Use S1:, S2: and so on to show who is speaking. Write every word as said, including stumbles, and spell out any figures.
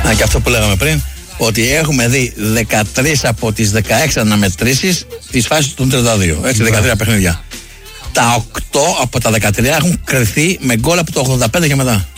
S1: Α, και αυτό που λέγαμε πριν, ότι έχουμε δει δεκατρείς από τις δεκαέξι αναμετρήσεις της φάσης των τριάντα δύο. Έτσι, δεκατρία παιχνίδια. Τα οκτώ από τα δεκατρία έχουν κρυθεί με γκολ από το ογδόντα πέντε και μετά.